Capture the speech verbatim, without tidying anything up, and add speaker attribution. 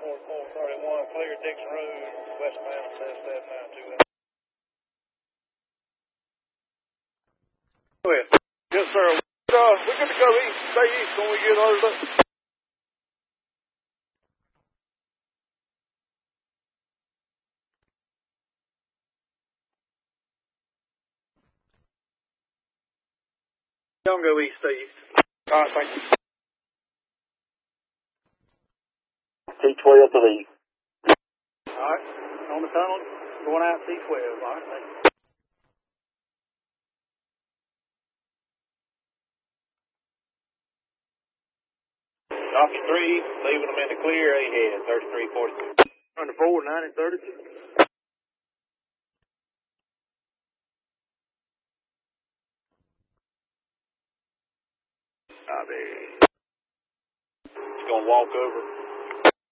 Speaker 1: four thirty-one, clear Dixon Road, westbound, seven seven nine two. Go ahead. Yes, sir. Uh, we're going to go east, stay east when we get over there. Don't go east, stay east. All right, thank you.
Speaker 2: T twelve to the east.
Speaker 1: All right, on the tunnel, going out T twelve. All right, thank you. Copy three, leaving them in the clear ahead, thirty-three forty-two. Under four, ninety, thirty-two. Copy. Just gonna walk over.